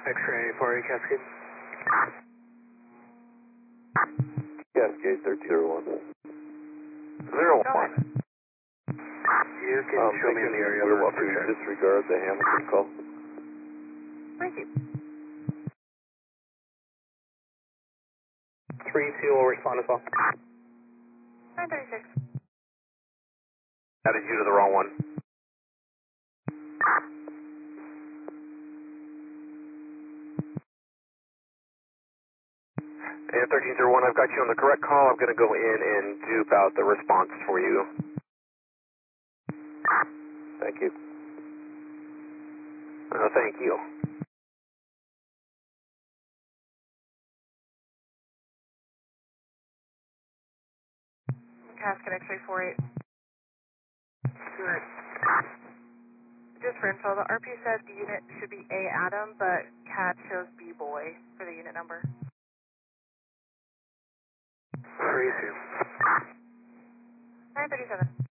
X-ray 4 Cascade. Cascade 1301. 01. You can show me in the area. We're welcome to disregard the Hamilton call. Thank you. 3-2 will respond as well. 936. Added you to the wrong one. And 1301, I've got you on the correct call. I'm going to go in and dupe out the response for you. Thank you. Thank you. Cascade X-ray 48. Good. Just for info, the RP said the unit should be A Adam, but CAD shows B Boy for the unit number. 3-2. 937.